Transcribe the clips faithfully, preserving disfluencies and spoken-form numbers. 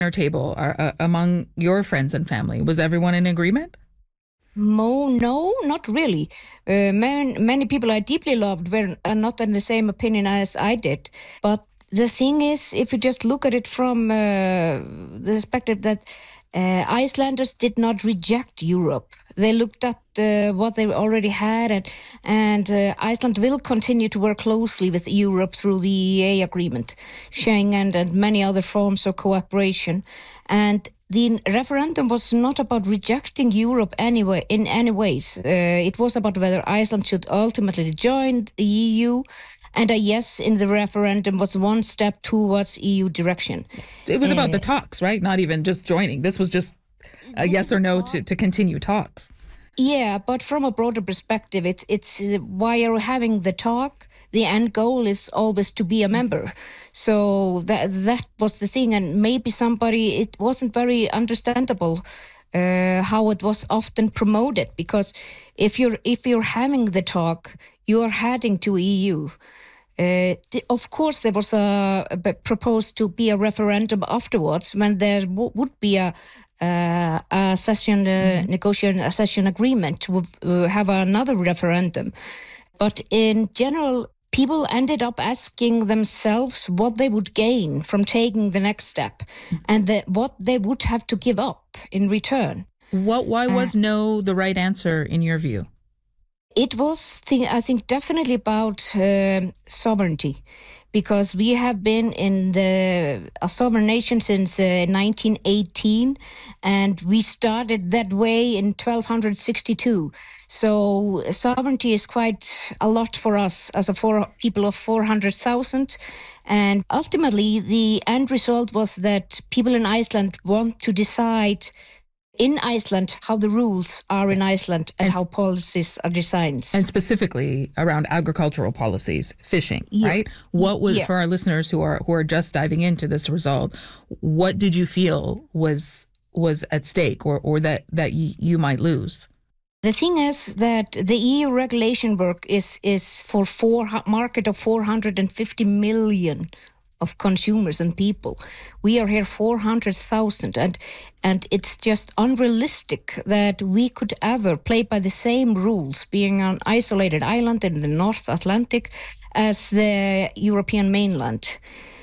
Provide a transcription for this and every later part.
table are, uh, among your friends and family? Was everyone in agreement? No, no, not really. Uh, man, many people I deeply loved were are not in the same opinion as I did. But the thing is, if you just look at it from uh, the perspective that uh, Icelanders did not reject Europe. They looked at uh, what they already had, and, and uh, Iceland will continue to work closely with Europe through the E E A agreement, Schengen, and many other forms of cooperation. And the referendum was not about rejecting Europe anyway, in any ways. Uh, it was about whether Iceland should ultimately join the E U. And a yes in the referendum was one step towards E U direction. It was about uh, the talks, right? Not even just joining. This was just a yes or no to, to continue talks. Yeah, but from a broader perspective, it's, it's uh, why you're having the talk. The end goal is always to be a member. So that that was the thing. And maybe somebody, it wasn't very understandable uh, how it was often promoted. Because if you're, if you're having the talk, you're heading to E U. Uh, of course, there was a, a proposed to be a referendum afterwards when there w- would be a, uh, a session, uh, mm-hmm. negotiation, a session agreement to uh, have another referendum. But in general, people ended up asking themselves what they would gain from taking the next step, mm-hmm. and the, what they would have to give up in return. What? Why was uh, no the right answer in your view? It was, th- I think, definitely about uh, sovereignty, because we have been in the a sovereign nation since uh, nineteen eighteen, and we started that way in twelve sixty-two. So sovereignty is quite a lot for us as a four, people of four hundred thousand. And ultimately, the end result was that people in Iceland want to decide in Iceland how the rules are in Iceland and, and how policies are designed. And specifically around agricultural policies, fishing, yeah. right? What was, yeah. for our listeners who are who are just diving into this result, what did you feel was was at stake or, or that, that y- you might lose? The thing is that the E U regulation work is, is for four market of four hundred fifty million of consumers and people. We are here four hundred thousand, and and it's just unrealistic that we could ever play by the same rules, being an isolated island in the North Atlantic as the European mainland.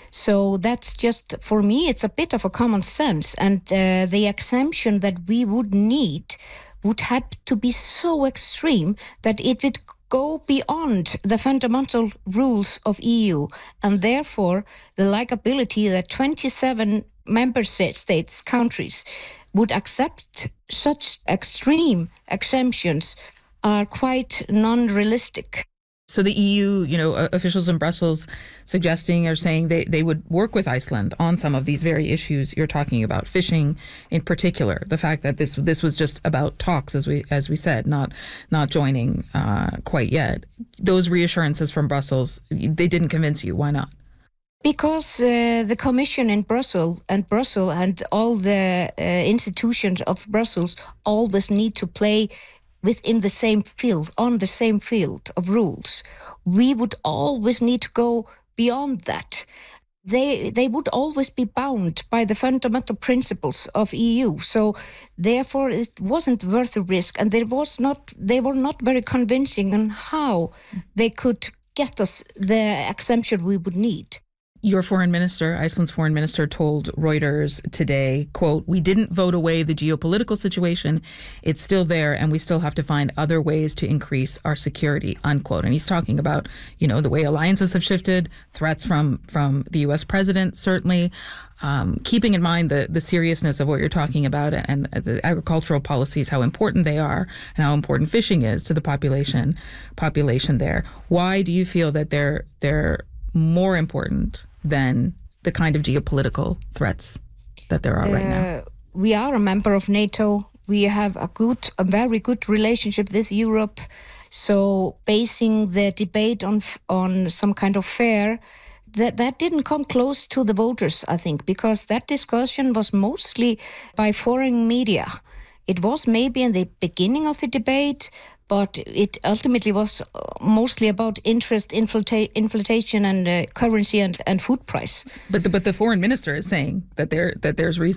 So that's just, for me, it's a bit of a common sense, and uh, the exemption that we would need would have to be so extreme that it would go beyond the fundamental rules of E U, and therefore the likability that twenty-seven member states, countries, would accept such extreme exemptions are quite non-realistic. So the E U, you know, officials in Brussels suggesting or saying they, they would work with Iceland on some of these very issues you're talking about, fishing in particular. The fact that this this was just about talks, as we as we said, not not joining uh, quite yet. Those reassurances from Brussels, they didn't convince you. Why not? Because uh, the Commission in Brussels and Brussels and all the uh, institutions of Brussels always need to play within the same field, on the same field of rules. We would always need to go beyond that. They they would always be bound by the fundamental principles of E U. So therefore it wasn't worth the risk, and there was not they were not very convincing on how they could get us the exemption we would need. Your foreign minister, Iceland's foreign minister, told Reuters today, quote, "We didn't vote away the geopolitical situation. It's still there, and we still have to find other ways to increase our security," unquote. And he's talking about, you know, the way alliances have shifted, threats from, from the U S president, certainly, um, keeping in mind the, the seriousness of what you're talking about and the agricultural policies, how important they are and how important fishing is to the population population there. Why do you feel that they're they're more important than the kind of geopolitical threats that there are right now? Uh, we are a member of NATO. We have a good, a very good relationship with Europe. So basing the debate on on some kind of fair, that, that didn't come close to the voters, I think, because that discussion was mostly by foreign media. It was maybe in the beginning of the debate, but it ultimately was mostly about interest, inflata- inflation, and uh, currency and, and food price. But the, but the foreign minister is saying that there that there's reason